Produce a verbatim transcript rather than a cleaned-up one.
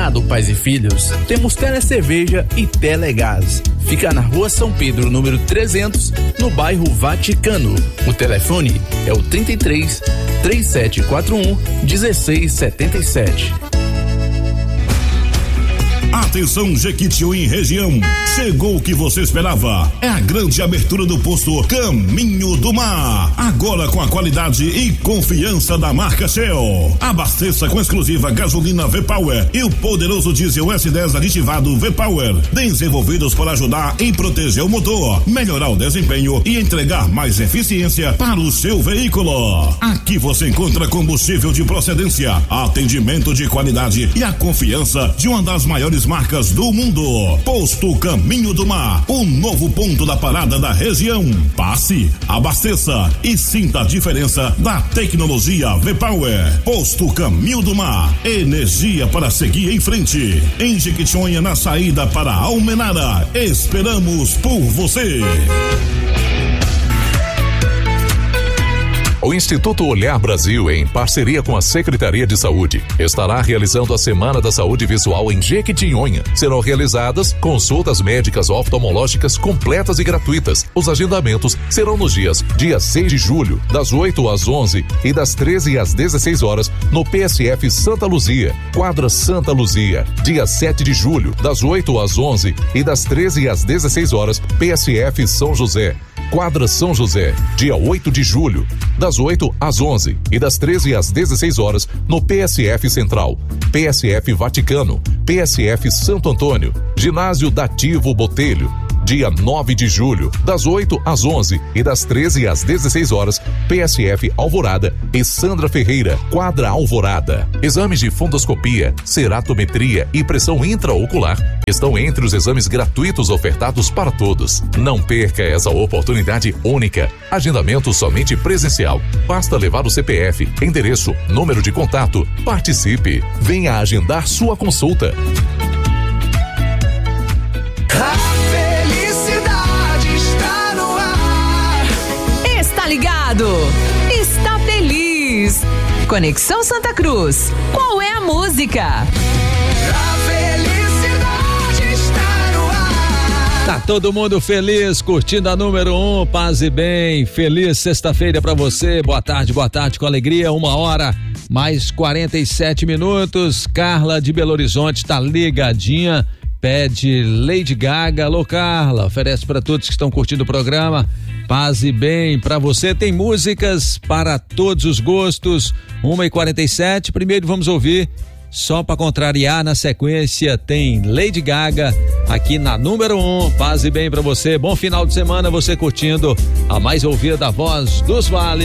Mercado Pais e Filhos, temos Telecerveja e Telegás. Fica na Rua São Pedro, número trezentos, no bairro Vaticano. O telefone é o trinta e três, três sete quatro um, um seis sete sete. Atenção, Jequitinhonha região, chegou o que você esperava, é a grande abertura do posto Caminho do Mar, agora com a qualidade e confiança da marca Shell. Abasteça com exclusiva gasolina V-Power e o poderoso diesel S dez aditivado V-Power, desenvolvidos para ajudar em proteger o motor, melhorar o desempenho e entregar mais eficiência para o seu veículo. Aqui você encontra combustível de procedência, atendimento de qualidade e a confiança de uma das maiores marcas do mundo. Posto Caminho do Mar, o novo ponto da parada da região. Passe, abasteça e sinta a diferença da tecnologia V-Power. Posto Caminho do Mar, energia para seguir em frente. Em Jequitinhonha, na saída para Almenara, esperamos por você. O Instituto Olhar Brasil, em parceria com a Secretaria de Saúde, estará realizando a Semana da Saúde Visual em Jequitinhonha. Serão realizadas consultas médicas oftalmológicas completas e gratuitas. Os agendamentos serão nos dias dia seis de julho, das oito às onze e das treze às dezesseis horas, no P S F Santa Luzia, quadra Santa Luzia. Dia sete de julho, das oito às onze e das treze às dezesseis horas, P S F São José, quadra São José. Dia oito de julho, das oito às onze e das treze às dezesseis horas, no P S F Central, P S F Vaticano, P S F Santo Antônio, Ginásio Dativo Botelho. Dia nove de julho, das oito às onze e das treze às dezesseis horas, P S F Alvorada e Sandra Ferreira, quadra Alvorada. Exames de fundoscopia, ceratometria e pressão intraocular estão entre os exames gratuitos ofertados para todos. Não perca essa oportunidade única. Agendamento somente presencial. Basta levar o C P F, endereço, número de contato. Participe. Venha agendar sua consulta. Ligado, está feliz. Conexão Santa Cruz. Qual é a música? A felicidade está no ar. Tá todo mundo feliz, curtindo a número um, paz e bem. Feliz sexta-feira pra você. Boa tarde, boa tarde com alegria. Uma hora mais quarenta e sete minutos. Carla de Belo Horizonte tá ligadinha. Pede Lady Gaga. Alô, Carla, oferece para todos que estão curtindo o programa. Paz e bem para você. Tem músicas para todos os gostos. uma e quarenta e sete. Primeiro vamos ouvir, só para contrariar, na sequência tem Lady Gaga aqui na número um. Paz e bem para você. Bom final de semana, você curtindo a mais ouvida Voz dos Vales.